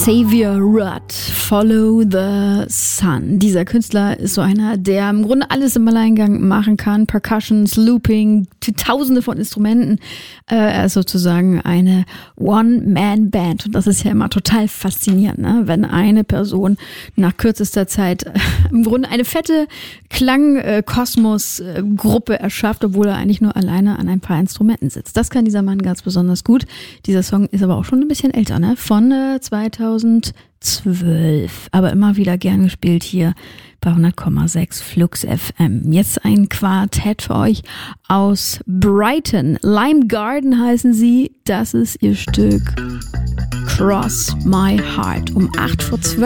Xavier Rudd, Follow the Sun. Dieser Künstler ist so einer, der im Grunde alles im Alleingang machen kann. Percussions, Looping, tausende von Instrumenten. Er ist sozusagen eine One-Man-Band. Und das ist ja immer total faszinierend, ne? Wenn eine Person nach kürzester Zeit im Grunde eine fette Klangkosmos-Gruppe erschafft, obwohl er eigentlich nur alleine an ein paar Instrumenten sitzt. Das kann dieser Mann ganz besonders gut. Dieser Song ist aber auch schon ein bisschen älter, ne? Von 2012. Aber immer wieder gern gespielt hier bei 100,6 Flux FM. Jetzt ein Quartett für euch aus Brighton. Lime Garden heißen sie. Das ist ihr Stück Cross My Heart um 8:12.